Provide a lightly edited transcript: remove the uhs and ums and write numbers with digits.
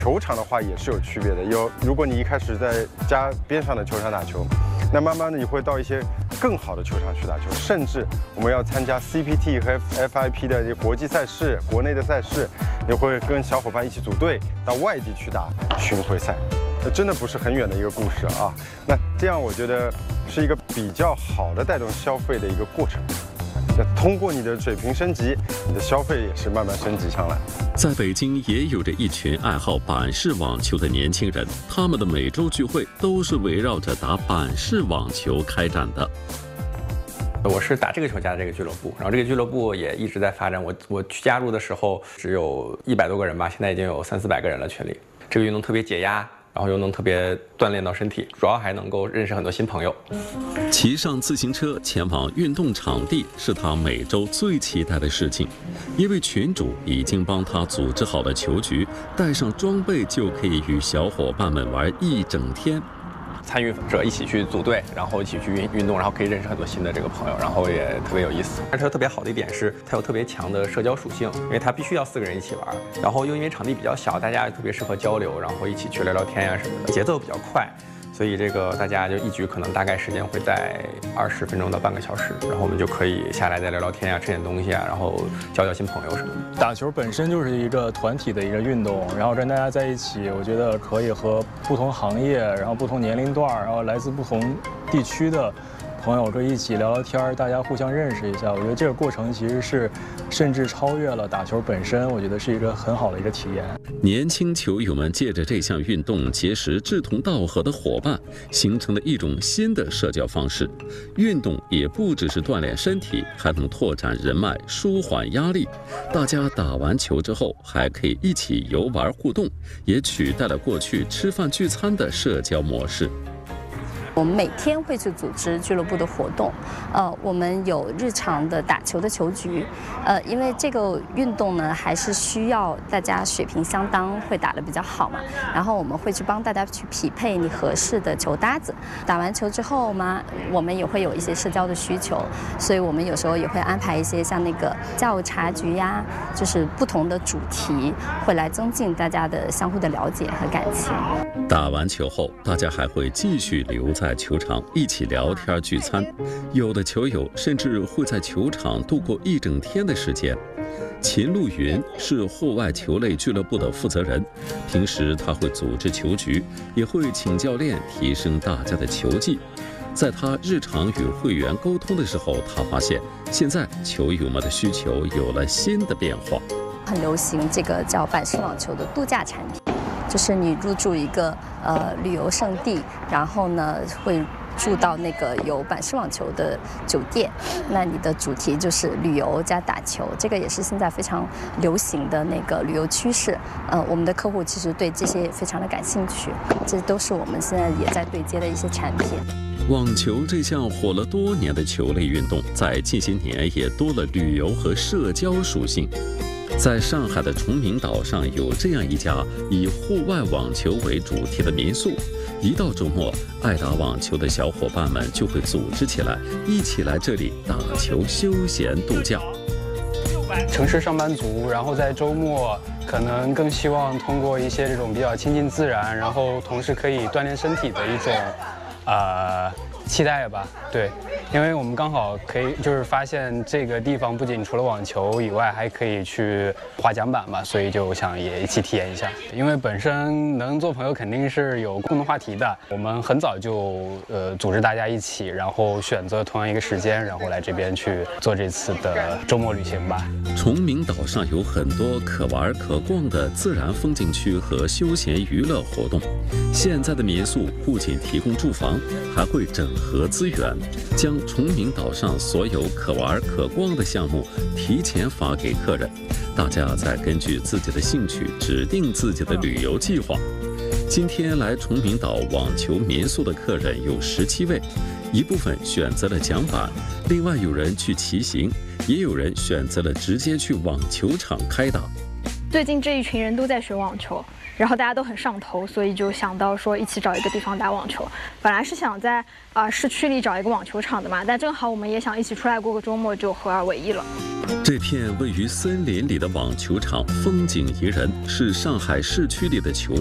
球场的话也是有区别的，如果你一开始在家边上的球场打球，那慢慢的你会到一些更好的球场去打球，甚至我们要参加 CPT 和 FIP 的这些国际赛事、国内的赛事，你会跟小伙伴一起组队到外地去打巡回赛，真的不是很远的一个故事啊。那这样我觉得是一个比较好的带动消费的一个过程。通过你的水平升级，你的消费也是慢慢升级上来。 在北京也有着一群爱好板式网球的年轻人，他们的每周聚会都是围绕着打板式网球开展的。 我是打这个球家的这个俱乐部，然后这个俱乐部也一直在发展。我去加入的时候只有100多个人吧，现在已经有300-400个人了群里。这个运动特别解压，然后又能特别锻炼到身体，主要还能够认识很多新朋友。 骑上自行车前往运动场地是他每周最期待的事情，因为群主已经帮他组织好了球局，带上装备就可以与小伙伴们玩一整天。 参与者一起去组队，然后一起去运动，然后可以认识很多新的这个朋友，然后也特别有意思。单车特别好的一点是它有特别强的社交属性，因为它必须要4个人一起玩，然后又因为场地比较小，大家特别适合交流，然后一起去聊聊天呀什么的，节奏比较快。所以这个大家就一局可能大概时间会在20分钟到半个小时，然后我们就可以下来再聊聊天啊，吃点东西啊，然后交交新朋友什么的。 打球本身就是一个团体的一个运动，然后跟大家在一起，我觉得可以和不同行业，然后不同年龄段，然后来自不同地区的朋友可以一起聊聊天，大家互相认识一下。我觉得这个过程其实是甚至超越了打球本身，我觉得是一个很好的一个体验。 年轻球友们借着这项运动结识志同道合的伙伴，形成了一种新的社交方式。运动也不只是锻炼身体，还能拓展人脉、舒缓压力。大家打完球之后还可以一起游玩互动，也取代了过去吃饭聚餐的社交模式。 我们每天会去组织俱乐部的活动，我们有日常的打球的球局，因为这个运动呢还是需要大家水平相当，会打得比较好嘛。然后我们会去帮大家去匹配你合适的球搭子。打完球之后嘛，我们也会有一些社交的需求，所以我们有时候也会安排一些像那个下午茶局呀，就是不同的主题，会来增进大家的相互的了解和感情。 打完球后，大家还会继续留在球场一起聊天聚餐，有的球友甚至会在球场度过一整天的时间。秦路云是户外球类俱乐部的负责人，平时他会组织球局，也会请教练提升大家的球技。在他日常与会员沟通的时候，他发现现在球友们的需求有了新的变化。 很流行这个叫板式网球的度假产品，就是你入住一个旅游胜地，然后呢会住到那个有板式网球的酒店，那你的主题就是旅游加打球，这个也是现在非常流行的那个旅游趋势。我们的客户其实对这些也非常的感兴趣，这都是我们现在也在对接的一些产品。 网球这项火了多年的球类运动，在近些年也多了旅游和社交属性。在上海的崇明岛上有这样一家以户外网球为主题的民宿，一到周末，爱打网球的小伙伴们就会组织起来，一起来这里打球休闲度假。 城市上班族，然后在周末可能更希望通过一些这种比较亲近自然，然后同时可以锻炼身体的一种期待吧。对，因为我们刚好可以就是发现这个地方不仅除了网球以外，还可以去滑桨板嘛，所以就想也一起体验一下。因为本身能做朋友肯定是有共同话题的，我们很早就组织大家一起，然后选择同样一个时间，然后来这边去做这次的周末旅行吧。 崇明岛上有很多可玩可逛的自然风景区和休闲娱乐活动。现在的民宿不仅提供住房，还会整合资源，将崇明岛上所有可玩可逛的项目提前发给客人，大家再根据自己的兴趣指定自己的旅游计划。今天来崇明岛网球民宿的客人有17位，一部分选择了桨板，另外有人去骑行，也有人选择了直接去网球场开打。 最近这一群人都在学网球，然后大家都很上头，所以就想到说一起找一个地方打网球。本来是想在市区里找一个网球场的嘛，但正好我们也想一起出来过个周末，就合二为一了。 这片位于森林里的网球场风景宜人，是上海市区里的球